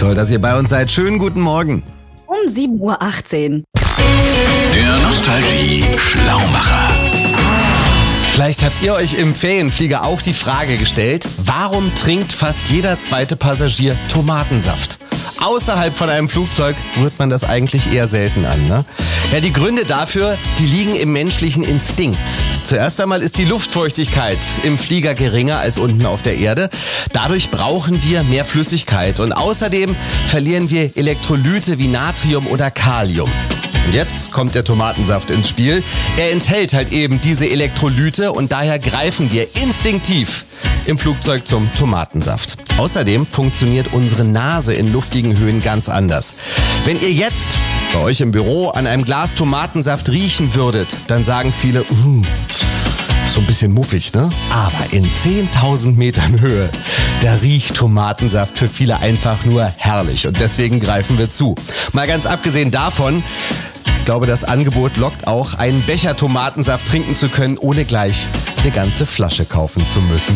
Toll, dass ihr bei uns seid. Schönen guten Morgen. Um 7:18 Uhr. Der Nostalgie-Schlaumacher. Vielleicht habt ihr euch im Ferienflieger auch die Frage gestellt, warum trinkt fast jeder zweite Passagier Tomatensaft? Außerhalb von einem Flugzeug rührt man das eigentlich eher selten an, ne? Ja, die Gründe dafür, die liegen im menschlichen Instinkt. Zuerst einmal ist die Luftfeuchtigkeit im Flieger geringer als unten auf der Erde. Dadurch brauchen wir mehr Flüssigkeit und außerdem verlieren wir Elektrolyte wie Natrium oder Kalium. Und jetzt kommt der Tomatensaft ins Spiel. Er enthält halt eben diese Elektrolyte und daher greifen wir instinktiv im Flugzeug zum Tomatensaft. Außerdem funktioniert unsere Nase in luftigen Höhen ganz anders. Wenn ihr jetzt bei euch im Büro an einem Glas Tomatensaft riechen würdet, dann sagen viele, so ein bisschen muffig, ne? Aber in 10.000 Metern Höhe, da riecht Tomatensaft für viele einfach nur herrlich. Und deswegen greifen wir zu. Mal ganz abgesehen davon, ich glaube, das Angebot lockt auch, einen Becher Tomatensaft trinken zu können, ohne gleich eine ganze Flasche kaufen zu müssen.